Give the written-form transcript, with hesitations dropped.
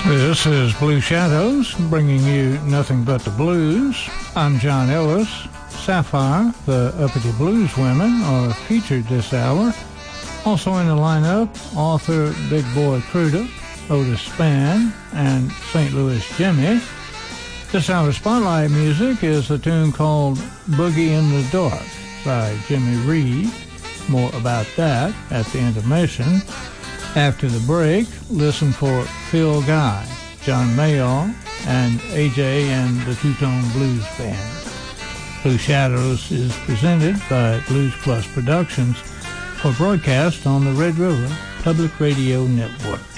This is Blue Shadows, bringing you nothing but the blues. I'm John Ellis. Sapphire, the Uppity Blues Women, are featured this hour. Also in the lineup, author Big Boy Crudup, Otis Spann, and St. Louis Jimmy. This hour's spotlight music is a tune called Boogie in the Dark by Jimmy Reed. More about that at the intermission. After the break, listen for Phil Guy, John Mayall, and AJ and the Two-Tone Blues Band. Blue Shadows is presented by Blues Plus Productions for broadcast on the Red River Public Radio Network.